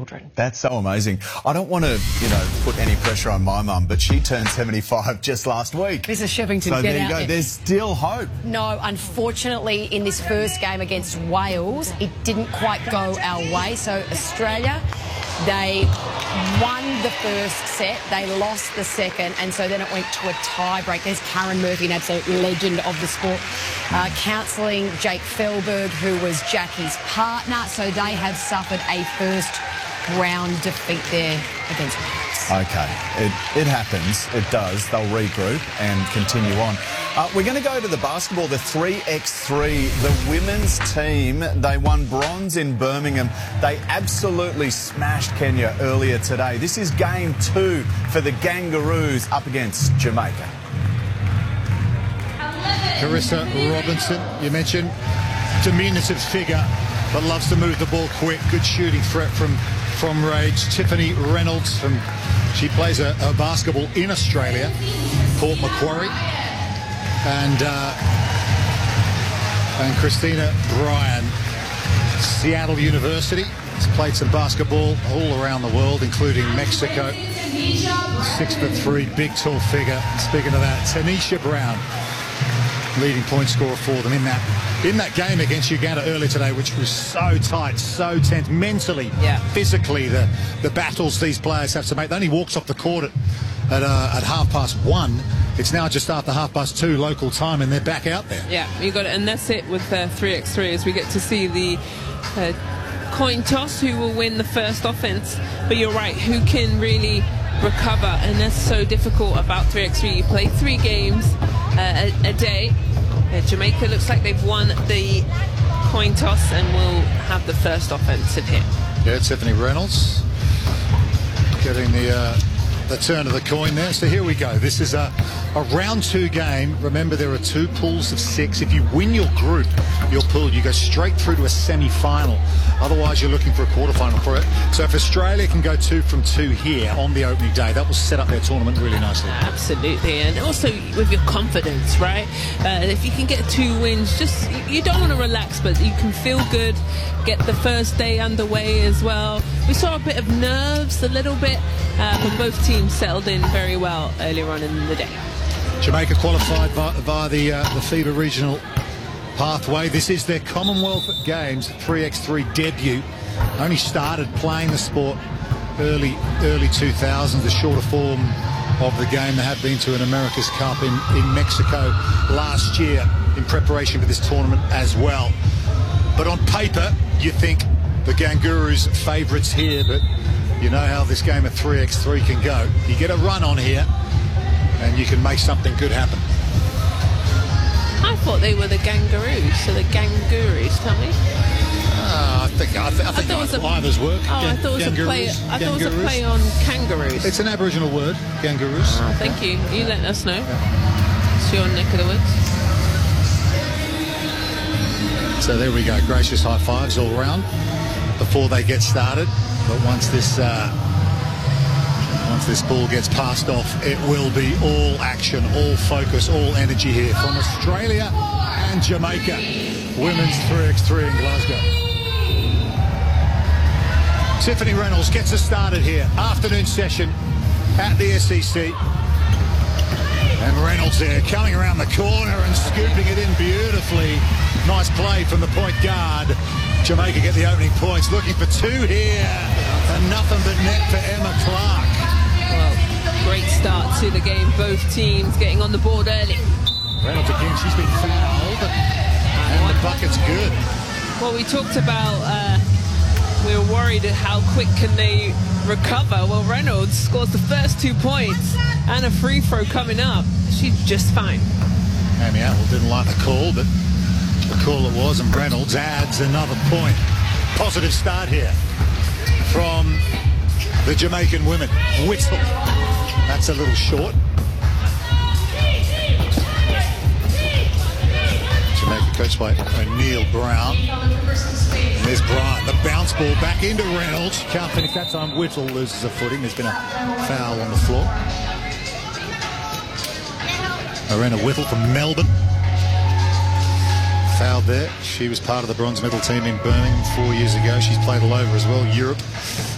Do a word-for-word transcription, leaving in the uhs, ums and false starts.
children. That's so amazing. I don't want to, you know, put any pressure on my mum, but she turned seventy-five just last week. Missus Shevington, so get there you out go. there. There's still hope. No, unfortunately, in this first game against Wales, it didn't quite go our way. So Australia, they won the first set, they lost the second, and so then it went to a tie break. There's Karen Murphy, an absolute legend of the sport, uh, counselling Jake Felberg, who was Jackie's partner. So they have suffered a first round defeat there against Wales. Okay, it, it happens, it does. They'll regroup and continue on. Uh, we're going to go to the basketball, the three by three. The women's team, they won bronze in Birmingham. They absolutely smashed Kenya earlier today. This is game two for the Kangaroos up against Jamaica. Carissa Robinson, you mentioned, diminutive figure, but loves to move the ball quick. Good shooting threat from, from Rage. Tiffany Reynolds, from she plays a, a basketball in Australia, Port Macquarie. And, uh, and Christina Bryan, Seattle University. Has played some basketball all around the world, including Mexico. Six foot three, big tall figure. Speaking of that, Tanisha Brown, leading point scorer for them in that in that game against Uganda earlier today, which was so tight, so tense, mentally, yeah. physically, the the battles these players have to make. They only walked off the court at at, uh, at half past one. It's now just after half past two local time, and they're back out there. Yeah, you got it, and that's it with uh, three by three, as we get to see the uh, coin toss, who will win the first offense. But you're right, who can really recover, and that's so difficult about three by three. You play three games uh, a, a day. Uh, Jamaica looks like they've won the coin toss and will have the first offensive hit. Yeah, Tiffany Reynolds getting the uh, the turn of the coin there. So here we go. This is a, a round two game. Remember, there are two pools of six. If you win your group, your pool, you go straight through to a semi-final. Otherwise, you're looking for a quarterfinal for it. So if Australia can go two from two here on the opening day, that will set up their tournament really nicely. Absolutely, and also with your confidence, right? Uh, if you can get two wins, just you don't want to relax, but you can feel good, get the first day underway as well. We saw a bit of nerves, a little bit, uh, but both teams settled in very well earlier on in the day. Jamaica qualified via, via the, uh, the FIBA regional pathway. This is their Commonwealth Games three by three debut. Only started playing the sport early early two thousands, the shorter form of the game. They have been to an America's Cup in, in Mexico last year in preparation for this tournament as well. But on paper, you think the Kangaroos favourites here, but you know how this game of three by three can go. You get a run on here, and you can make something good happen. I thought they were the Kangaroos, so the Kangaroos, tell me. Uh, I think I, th I think I it was a, either's work. Oh, I thought it was a play. I thought it was a play on kangaroos. It's an Aboriginal word, kangaroos. Oh, thank you. You let us know. Yeah. It's your neck of the woods. So there we go. Gracious high fives all round before they get started. But once this uh, once this ball gets passed off, it will be all action, all focus, all energy here from Australia and Jamaica. Women's three by three in Glasgow. Tiffany Reynolds gets us started here. Afternoon session at the S E C. And Reynolds there coming around the corner and scooping it in beautifully. Nice play from the point guard. Jamaica get the opening points. Looking for two here. And nothing but net for Emma Clark. Well, great start to the game. Both teams getting on the board early. Reynolds again, she's been fouled. And the bucket's good. Well, we talked about, uh, we were worried at how quick can they recover. Well, Reynolds scores the first two points and a free throw coming up. She's just fine. Amy Atwell didn't like the call, but the call it was, and Reynolds adds another point. Positive start here from the Jamaican women. Whittle. That's a little short. Jamaica coached by O'Neill Brown. And there's Bryant. The bounce ball back into Reynolds. Can't finish that time. Whittle loses a footing. There's been a foul on the floor. Arena Whittle from Melbourne. Fouled there. She was part of the bronze medal team in Birmingham four years ago. She's played all over as well, Europe.